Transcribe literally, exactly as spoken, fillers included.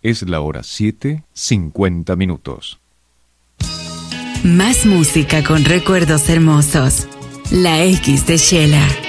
Es la hora siete, cincuenta minutos. Más música con recuerdos hermosos. La X de Shela.